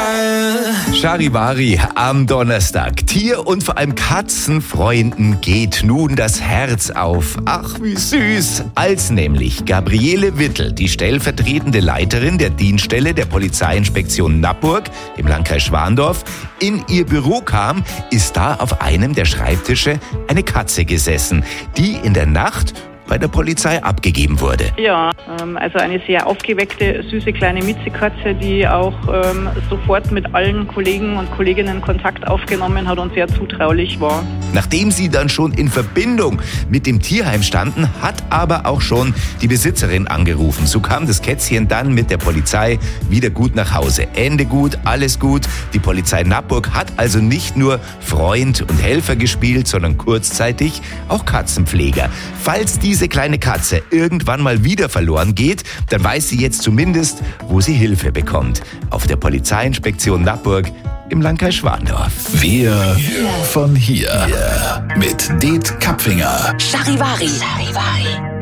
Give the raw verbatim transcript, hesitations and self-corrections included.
Charivari am Donnerstag. Tier- und vor allem Katzenfreunden geht nun das Herz auf. Ach, wie süß. Als nämlich Gabriele Wittel, die stellvertretende Leiterin der Dienststelle der Polizeiinspektion Nappburg im Landkreis Schwandorf, in ihr Büro kam, ist da auf einem der Schreibtische eine Katze gesessen, die in der Nacht bei der Polizei abgegeben wurde. Ja, also eine sehr aufgeweckte, süße kleine Miezekatze, die auch ähm, sofort mit allen Kollegen und Kolleginnen Kontakt aufgenommen hat und sehr zutraulich war. Nachdem sie dann schon in Verbindung mit dem Tierheim standen, hat aber auch schon die Besitzerin angerufen. So kam das Kätzchen dann mit der Polizei wieder gut nach Hause. Ende gut, alles gut. Die Polizei Nappburg hat also nicht nur Freund und Helfer gespielt, sondern kurzzeitig auch Katzenpfleger. Falls diese Diese kleine Katze irgendwann mal wieder verloren geht, dann weiß sie jetzt zumindest, wo sie Hilfe bekommt. Auf der Polizeiinspektion Nappburg im Landkreis Schwandorf. Wir von hier. Mit Det Kapfinger. Charivari. Charivari.